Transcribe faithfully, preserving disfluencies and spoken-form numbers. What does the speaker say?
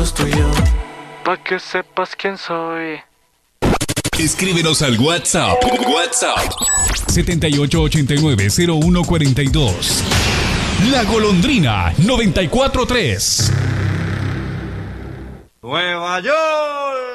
solo estoy yo. Pa' que sepas quién soy. Escríbenos al WhatsApp. WhatsApp. setenta y ocho ochenta y nueve cero uno cuarenta y dos. La Golondrina noventa y cuatro tres. Nueva York.